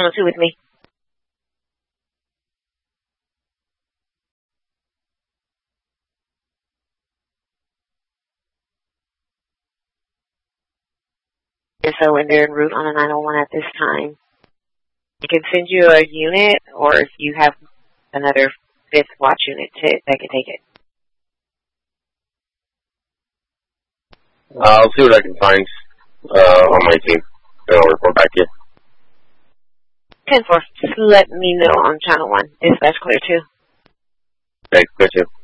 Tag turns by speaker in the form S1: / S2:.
S1: channel 2 with me. So when they're en route on a 901 at this time, I can send you a unit, or if you have another 5th watch unit that can take it.
S2: I'll see what I can find on my team, and I'll report back to you.
S1: 10-4, just let me know on channel 1. Dispatch clear 2.
S2: Okay, clear 2.